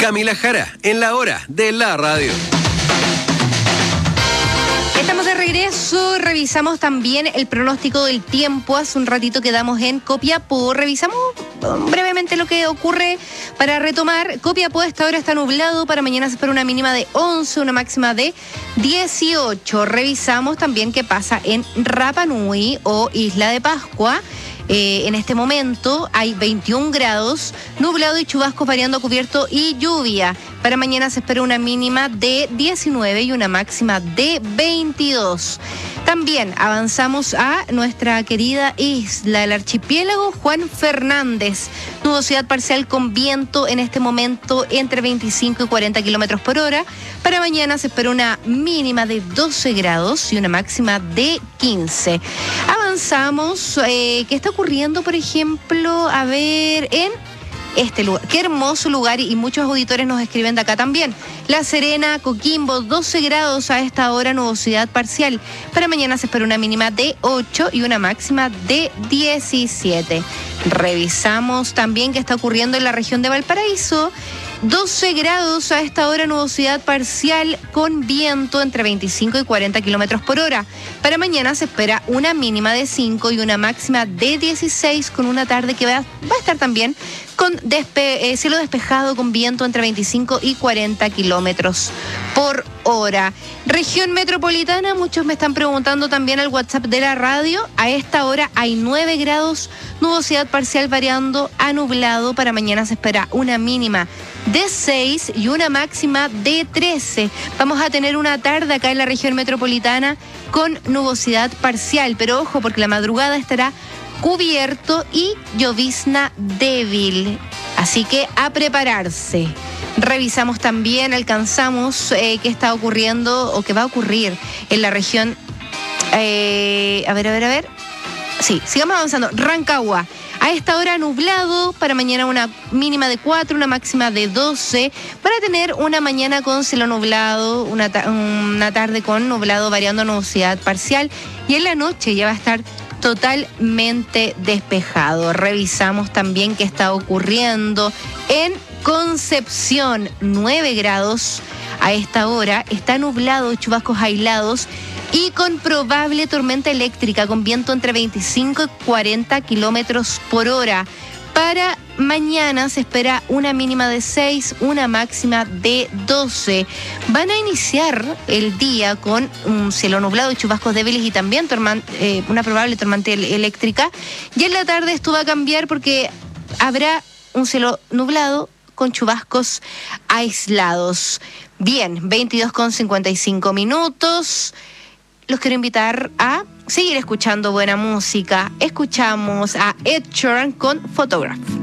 Camila Jara, en la hora de la radio. Estamos de regreso, revisamos también el pronóstico del tiempo. Hace un ratito quedamos en Copiapó, revisamos brevemente lo que ocurre para retomar. Copiapó a esta hora está nublado, para mañana se espera una mínima de 11, una máxima de 18. Revisamos también qué pasa en Rapa Nui o Isla de Pascua. En este momento hay 21 grados, nublado y chubascos variando a cubierto y lluvia. Para mañana se espera una mínima de 19 y una máxima de 22. También avanzamos a nuestra querida isla del archipiélago Juan Fernández. Nubosidad parcial con viento en este momento entre 25 y 40 kilómetros por hora. Para mañana se espera una mínima de 12 grados y una máxima de 15. Avanzamos. ¿Qué está ocurriendo, por ejemplo? A ver, en este lugar. Qué hermoso lugar, y muchos auditores nos escriben de acá también. La Serena, Coquimbo, 12 grados a esta hora, nubosidad parcial. Para mañana se espera una mínima de 8 y una máxima de 17. Revisamos también qué está ocurriendo en la región de Valparaíso. 12 grados a esta hora, nubosidad parcial con viento entre 25 y 40 kilómetros por hora. Para mañana se espera una mínima de 5 y una máxima de 16, con una tarde que va a estar también con cielo despejado con viento entre 25 y 40 kilómetros por hora. Región metropolitana, muchos me están preguntando también al WhatsApp de la radio. A esta hora hay 9 grados, nubosidad parcial variando a nublado. Para mañana se espera una mínima de 6 y una máxima de 13. Vamos a tener una tarde acá en la región metropolitana con nubosidad parcial, pero ojo, porque la madrugada estará cubierto y llovizna débil. Así que a prepararse. Revisamos también, alcanzamos qué está ocurriendo o qué va a ocurrir en la región. A ver. Sí, sigamos avanzando. Rancagua. A esta hora nublado, para mañana una mínima de 4, una máxima de 12. Para tener una mañana con cielo nublado, una tarde con nublado variando a nubosidad parcial. Y en la noche ya va a estar totalmente despejado. Revisamos también qué está ocurriendo en Concepción. 9 grados a esta hora, está nublado, chubascos aislados y con probable tormenta eléctrica con viento entre 25 y 40 kilómetros por hora. Para mañana se espera una mínima de 6, una máxima de 12. Van a iniciar el día con un cielo nublado y chubascos débiles y también una probable tormenta eléctrica. Y en la tarde esto va a cambiar porque habrá un cielo nublado con chubascos aislados. Bien, 22:55. Los quiero invitar a seguir escuchando buena música. Escuchamos a Ed Sheeran con Photograph.